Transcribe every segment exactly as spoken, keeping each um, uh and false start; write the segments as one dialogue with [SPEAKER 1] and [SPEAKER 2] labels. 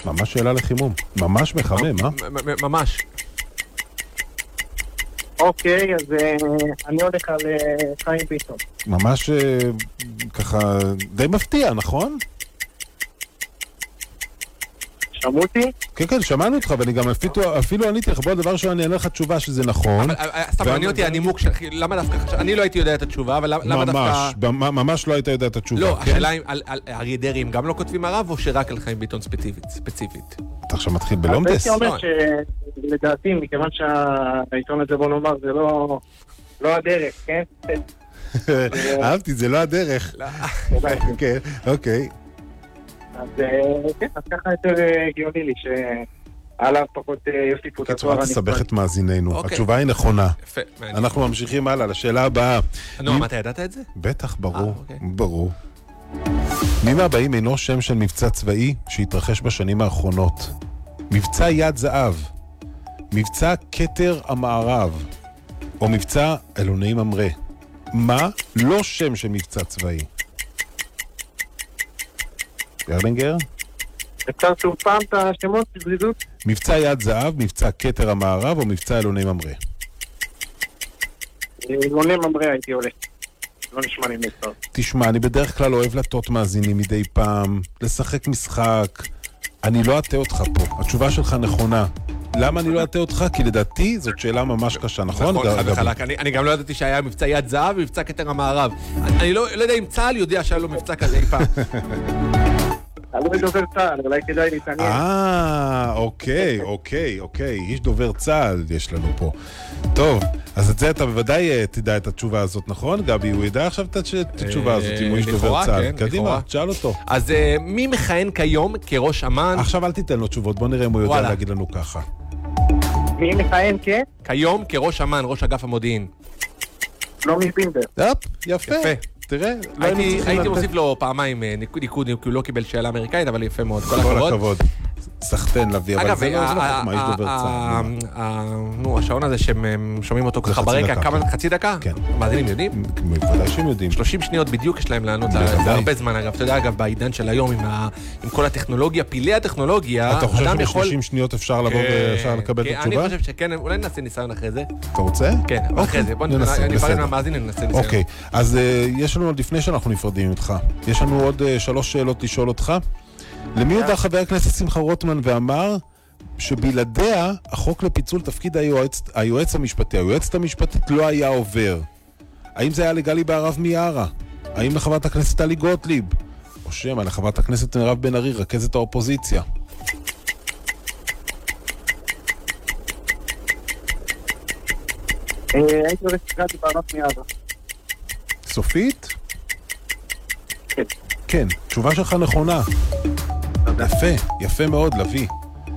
[SPEAKER 1] ממש שאלה לחימום. ממש מחמם, אה?
[SPEAKER 2] ממש.
[SPEAKER 3] אוקיי, אז אני הולך על חיים ביטון.
[SPEAKER 1] ממש ככה די מפתיע, נכון?
[SPEAKER 3] שמעו אותי?
[SPEAKER 1] כן, כן, שמענו אותך, ואני גם אפילו עניתי לך, בוא דבר שאני אענה לך תשובה שזה נכון.
[SPEAKER 2] סתם, מעניין אותי הנימוק של... למה דווקא חשב? אני לא הייתי יודע את התשובה, אבל למה דווקא...
[SPEAKER 1] ממש, ממש לא היית יודע את התשובה.
[SPEAKER 2] לא, השאלה אם על אריה דרעי הם גם לא כותבים הרב, או שרק על חיים ביטון ספציפית?
[SPEAKER 1] אתה עכשיו מתחיל בלומדס?
[SPEAKER 3] אני אומר שלדעתי, מכיוון שהעיתון הזה, בוא נאמר, זה לא הדרך, כן?
[SPEAKER 1] אהבתי, זה לא הדרך. כן, אוקיי.
[SPEAKER 3] אז כן, אז ככה יותר הגיוני לי שעליו פחות יוסיפו את התואר הנפרד.
[SPEAKER 1] תסבך את מאזיננו, התשובה היא נכונה. אנחנו ממשיכים הלאה לשאלה הבאה.
[SPEAKER 2] נו, אתה ידעת את זה?
[SPEAKER 1] בטח, ברור, ברור. מי מהבאים אינו שם של מבצע צבאי שהתרחש בשנים האחרונות? מבצע יד זהב, מבצע כתר המערב, או מבצע אלוני ממרא. מה לא שם של מבצע צבאי? גרלינגר?
[SPEAKER 3] אפשר שוב פעם את השמות בזריזות?
[SPEAKER 1] מבצע יד זהב, מבצע כתר המערב או מבצע אלוני ממרא?
[SPEAKER 3] אלוני ממרא הייתי הולך. לא נשמע לי מסר.
[SPEAKER 1] תשמע, אני בדרך כלל אוהב לטות מאזינים מדי פעם, לשחק משחק. אני לא אטעה אותך פה. התשובה שלך נכונה. למה אני לא אטעה אותך? כי לדעתי זאת שאלה ממש קשה, נכון?
[SPEAKER 2] נכון, חד וחלק. אני גם לא ידעתי שהיה מבצע יד זהב ומבצע כתר המערב. אני לא יודע אם צה"ל יודע שהיה לו מבצע כזה אי פעם.
[SPEAKER 3] אני לא דובר צה"ל, אולי כדאי להתעניין.
[SPEAKER 1] אה, אוקיי, אוקיי, אוקיי. איש דובר צה"ל יש לנו פה. טוב, אז את זה אתה בוודאי תדע את התשובה הזאת, נכון? גבי, הוא ידע עכשיו את התשובה הזאת, אם הוא איש דובר צה"ל. קדימה, תשאל אותו.
[SPEAKER 2] אז מי מכהן כיום כראש אמ"ן?
[SPEAKER 1] עכשיו אל תיתן לו תשובות, בוא נראה אם הוא יודע להגיד לנו ככה.
[SPEAKER 3] מי מכהן כ?
[SPEAKER 2] כיום כראש אמ"ן, ראש אגף המודיעין.
[SPEAKER 3] שלומי פינדר.
[SPEAKER 1] יפה. תראה,
[SPEAKER 2] הייתי מוסיף לו פעמיים ניקוד, כי הוא לא קיבל שאלה אמריקאית, אבל יפה מאוד, כל הכבוד.
[SPEAKER 1] כל הכבוד. סחטן לביא, אבל זה לא חכמה, איש דובר צה"ל.
[SPEAKER 2] נו, השעון הזה שהם שומעים אותו ככה ברקע, כמה, חצי דקה?
[SPEAKER 1] כן.
[SPEAKER 2] המאזינים יודעים?
[SPEAKER 1] בוודאי שהם יודעים.
[SPEAKER 2] שלושים שניות בדיוק יש להם לענות, זה הרבה זמן אגב. אתה יודע אגב, בעידן של היום עם כל הטכנולוגיה, פילי הטכנולוגיה,
[SPEAKER 1] אתה חושב שב-שלושים שניות אפשר לבוא ואפשר לקבל את התשובה?
[SPEAKER 2] אני חושב שכן, אולי ננסה ניסיון אחרי זה.
[SPEAKER 1] אתה רוצה?
[SPEAKER 2] כן, אחרי זה. בוא נפרד מהמאזינים, ננסה ניסיון.
[SPEAKER 1] אוקיי, אז יש לנו עוד לפני שאנחנו נפרדים איתך, יש לנו עוד שלוש שאלות לשאול אותך. למי הודע חבר הכנסת שמחה רוטמן ואמר שבלעדיה החוק לפיצול תפקיד היועץ, היועץ המשפטי, היועצת המשפטית לא היה עובר? האם זה היה לגלי בהרב מיארה? האם לחברת הכנסת טלי גוטליב? או שמא לחברת הכנסת מירב בן ארי, רכזת האופוזיציה?
[SPEAKER 3] הייתי הולך לגלי בהרב מיארה.
[SPEAKER 1] סופית?
[SPEAKER 3] כן.
[SPEAKER 1] כן, תשובה שלך נכונה. יפה, יפה מאוד, לביא.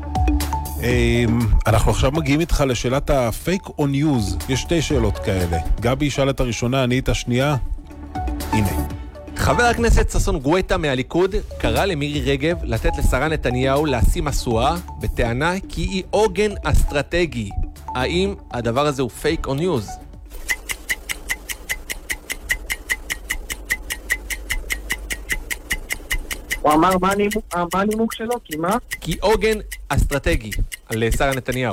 [SPEAKER 1] אנחנו עכשיו מגיעים איתך לשאלת הפייק או ניוז. יש שתי שאלות כאלה. גבי ישאל את הראשונה, אני את השנייה. הנה.
[SPEAKER 2] חבר הכנסת ששון גואטה מהליכוד קרא למירי רגב לתת לשרה נתניהו להשיא משואה בטענה כי היא עוגן אסטרטגי. האם הדבר הזה הוא פייק או ניוז?
[SPEAKER 3] הוא אמר מה הנימוק שלו? כי מה?
[SPEAKER 2] כי עוגן אסטרטגי על שרה נתניהו.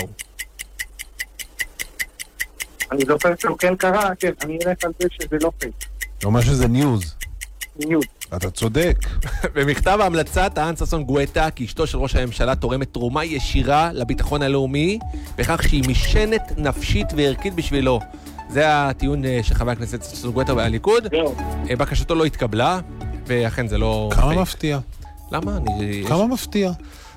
[SPEAKER 3] אני זוכר שהוא כן קרא, כן, אני אלך על זה שזה לא פייק.
[SPEAKER 1] לא אומר שזה ניוז.
[SPEAKER 3] ניוז.
[SPEAKER 1] אתה צודק.
[SPEAKER 2] במכתב ההמלצה טען ששון גואטה כי אשתו של ראש הממשלה תורמת תרומה ישירה לביטחון הלאומי, בכך שהיא משנת נפשית וערכית בשבילו. זה הטיעון של חבר הכנסת ששון גואטה מהליכוד. בקשתו לא התקבלה. ואכן זה לא...
[SPEAKER 1] כמה מפתיע?
[SPEAKER 2] למה?
[SPEAKER 1] כמה מפתיע?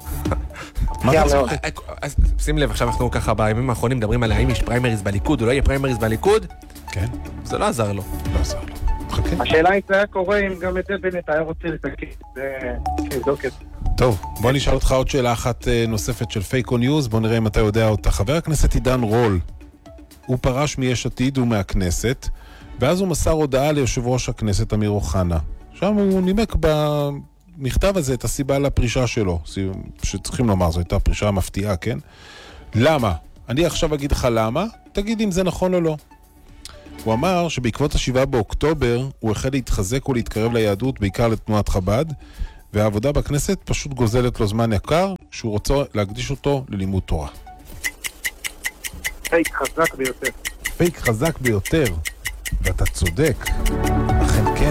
[SPEAKER 2] שים לב, עכשיו אנחנו ככה בימים האחרונים מדברים על האם יש פריימריז בליכוד, או לא יהיה פריימריז בליכוד?
[SPEAKER 1] כן.
[SPEAKER 2] זה לא עזר לו.
[SPEAKER 1] לא עזר לו.
[SPEAKER 3] השאלה אם זה היה קורה, אם גם את זה בנט היה רוצה לתקן. זה לבדוק את זה.
[SPEAKER 1] טוב, בוא נשאל אותך עוד שאלה אחת נוספת של פייק או ניוז, בוא נראה אם אתה יודע אותה. חבר הכנסת עידן רול, הוא פרש מיש עתיד ומהכנסת, ואז הוא מסר הודעה ליושב ראש הכנסת אמיר אוחנה. שם הוא נימק במכתב הזה את הסיבה לפרישה שלו, שצריכים לומר, זו הייתה פרישה מפתיעה, כן? למה? אני עכשיו אגיד לך למה, תגיד אם זה נכון או לא. הוא אמר שבעקבות השבעה באוקטובר הוא החל להתחזק ולהתקרב ליהדות, בעיקר לתנועת חב"ד, והעבודה בכנסת פשוט גוזלת לו זמן יקר, שהוא רוצה להקדיש אותו ללימוד תורה.
[SPEAKER 3] פייק חזק ביותר.
[SPEAKER 1] פייק חזק ביותר, ואתה צודק. אכן כן.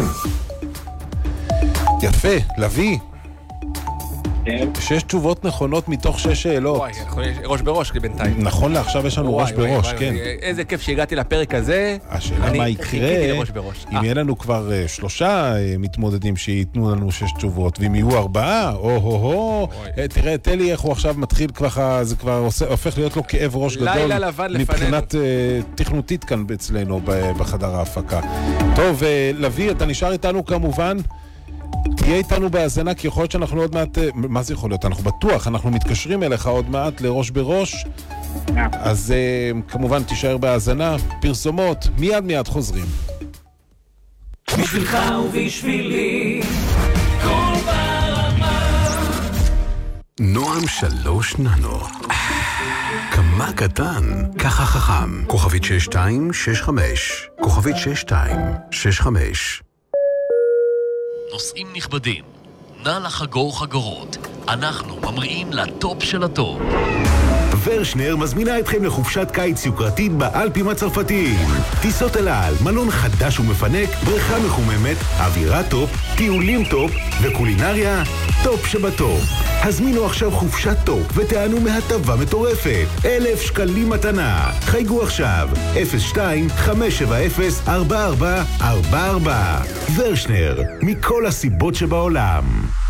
[SPEAKER 1] יפה, לוי.
[SPEAKER 3] כן.
[SPEAKER 1] שש תשובות נכונות מתוך שש שאלות.
[SPEAKER 2] וואי, אנחנו יש ראש בראש בינתיים.
[SPEAKER 1] נכון לעכשיו יש לנו
[SPEAKER 2] וואי,
[SPEAKER 1] ראש
[SPEAKER 2] וואי,
[SPEAKER 1] בראש,
[SPEAKER 2] וואי,
[SPEAKER 1] כן.
[SPEAKER 2] איזה כיף שהגעתי לפרק הזה.
[SPEAKER 1] השאלה
[SPEAKER 2] אני
[SPEAKER 1] מה יקרה,
[SPEAKER 2] חיכיתי לראש בראש.
[SPEAKER 1] אם
[SPEAKER 2] אה.
[SPEAKER 1] יהיה לנו כבר אה, שלושה אה, מתמודדים שייתנו לנו שש תשובות, ואם יהיו ארבעה, או-הו-הו, אה, תראה, תלי איך הוא עכשיו מתחיל ככה, זה כבר עושה, הופך להיות לו כאב ראש גדול.
[SPEAKER 2] לילה לבן לפנינו.
[SPEAKER 1] מבחינת אה, תכנותית כאן אצלנו ב- בחדר ההפקה. טוב, אה, לוי, אתה נשאר איתנו כמובן. תהיה איתנו בהאזנה, כי יכול להיות שאנחנו עוד מעט... מה זה יכול להיות? אנחנו בטוח, אנחנו מתקשרים אליך עוד מעט לראש בראש. אז uh, כמובן תישאר בהאזנה. פרסומות, מיד מיד חוזרים.
[SPEAKER 4] בשבילך ובשבילי כל ברמה
[SPEAKER 5] נועם שלוש ננו. כמה קטן, ככה חכם. כוכבית שש שתיים שש חמש. כוכבית שש שתיים שש חמש.
[SPEAKER 6] נוסעים נכבדים, נא לחגור חגורות. אנחנו ממריאים לטופ של הטופ.
[SPEAKER 7] ורשנר מזמינה אתכם לחופשת קיץ יוקרתית באלפים הצרפתיים. טיסות אל על, מלון חדש ומפנק, בריכה מחוממת, אווירה טופ, טיולים טופ וקולינריה טופ שבטופ. הזמינו עכשיו חופשת טופ ותענו מהטבה מטורפת. אלף שקלים מתנה. חייגו עכשיו אפס שתיים חמש שבע אפס ארבע ארבע ארבע ארבע. ורשנר, מכל הסיבות שבעולם.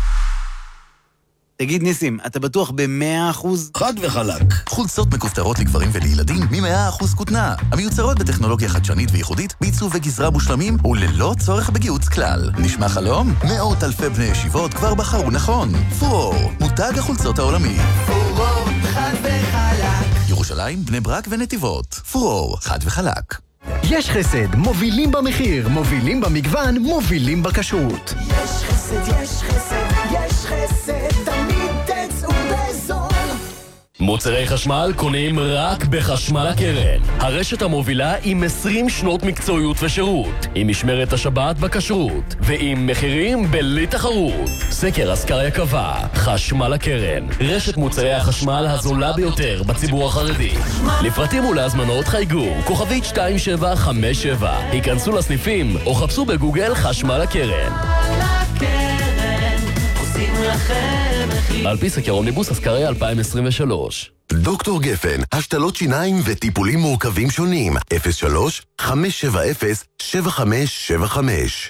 [SPEAKER 8] תגיד ניסים, אתה בטוח ב-מאה אחוז?
[SPEAKER 9] חד וחלק. חולצות מכופתרות לגברים ולילדים מ-מאה אחוז כותנה. המיוצרות בטכנולוגיה חדשנית וייחודית, בעיצוב וגזרה מושלמים וללא צורך בגיוץ כלל. נשמע חלום? מאות אלפי בני ישיבות כבר בחרו נכון. פורור, מותג החולצות העולמי.
[SPEAKER 4] פורור חד וחלק.
[SPEAKER 9] ירושלים, בני ברק ונתיבות. פורור, חד וחלק.
[SPEAKER 10] יש חסד, מובילים במחיר, מובילים במגוון, מובילים בכשרות.
[SPEAKER 4] יש חסד, יש חסד, יש חסד, תמיד תצאו בזול.
[SPEAKER 6] מוצרי חשמל קונים רק בחשמל הקרן. הרשת המובילה עם עשרים שנות מקצועיות ושירות, עם משמרת השבת בכשרות, ועם מחירים בלי תחרות. סקר אסקריה קבע, חשמל הקרן, רשת מוצרי החשמל הזולה ביותר בציבור החרדי. לפרטים ולהזמנות חייגו, כוכבית שתיים שבע חמש שבע. היכנסו לסניפים או חפשו בגוגל חשמל הקרן.
[SPEAKER 4] הקרן, עושים לכם מחיר.
[SPEAKER 6] על פי סקר אומניבוס אסקריה אלפיים עשרים ושלוש.
[SPEAKER 7] דוקטור גפן, השתלות שיניים וטיפולים מורכבים שונים. אפס שלוש חמש שבע אפס שבע חמש שבע חמש.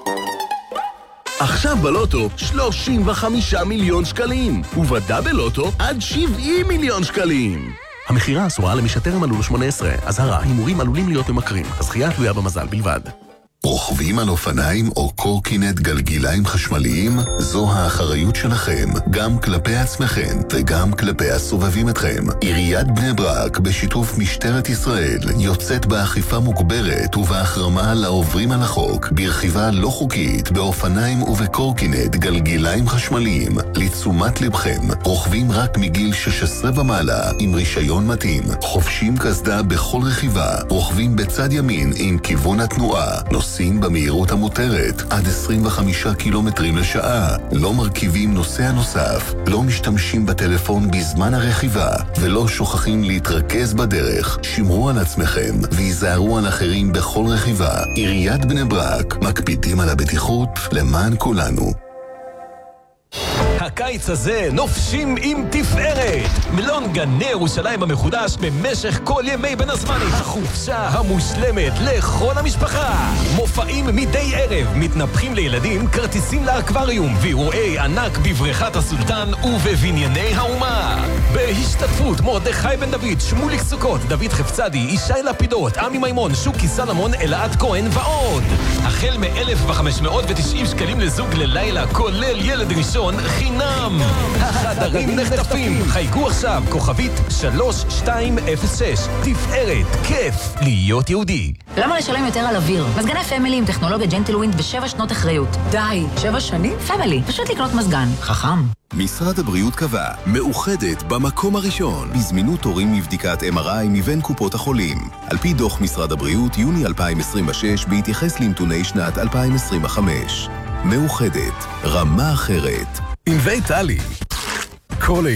[SPEAKER 7] עכשיו בלוטו שלושים וחמישה מיליון שקלים, ובדאבל לוטו עד שבעים מיליון שקלים. המחירה אסורה למי שטרם מלאו לו שמונה עשרה. אזהרה, הימורים עלולים להיות ממכרים. הזכייה תלויה במזל בלבד. רוכבים על אופניים או קורקינט גלגיליים חשמליים? זו האחריות שלכם, גם כלפי עצמכם וגם כלפי הסובבים אתכם. עיריית בני ברק בשיתוף משטרת ישראל יוצאת באכיפה מוגברת ובהחרמה לעוברים על החוק ברכיבה לא חוקית באופניים ובקורקינט גלגיליים חשמליים. לתשומת לבכם, רוכבים רק מגיל שש עשרה ומעלה עם רישיון מתאים, חובשים קסדה בכל רכיבה, רוכבים בצד ימין עם כיוון התנועה, נוסעים במהירות המותרת עד עשרים וחמישה קילומטרים לשעה, לא מרכיבים נוסע נוסף, לא משתמשים בטלפון בזמן הרכיבה ולא שוכחים להתרכז בדרך. שמרו על עצמכם ויזהרו על אחרים בכל רכיבה. עיריית בני ברק, מקפידים על הבטיחות למען כולנו.
[SPEAKER 11] הקיץ הזה נופשים עם תפארת. מלון גני ירושלים המחודש במשך כל ימי בין הזמנים. החופשה המושלמת לכל המשפחה. מופעים מדי ערב, מתנפחים לילדים, כרטיסים לאקווריום ואירועי ענק בבריכת הסולטן ובבנייני האומה. בהשתתפות מרדכי בן דוד, שמוליק סוכות, דוד חפצדי, ישי לפידות, עמי מימון, שוקי סלמון, אלעד כהן ועוד. החל מ-אלף וחמש מאות ותשעים שקלים לזוג ללילה, כולל ילד ראשון חינם. החדרים נחטפים. חייגו עכשיו, כוכבית שלוש שתיים אפס שש. תפארת, כיף להיות יהודי.
[SPEAKER 12] למה לשלם יותר על אוויר? מזגני פמילי עם טכנולוגיה ג'נטלווינד בשבע שנות אחריות. די, שבע שנים? פמילי, פשוט לקנות מזגן. חכם.
[SPEAKER 7] משרד הבריאות קבע, מאוחדת במקום הראשון בזמינות תורים מבדיקת אם אר איי מבין קופות החולים. על פי דוח משרד הבריאות יוני אלפיים עשרים ושש בהתייחס לנתוני שנת אלפיים עשרים וחמש. מאוחדת, רמה אחרת. עם בית טלי. כל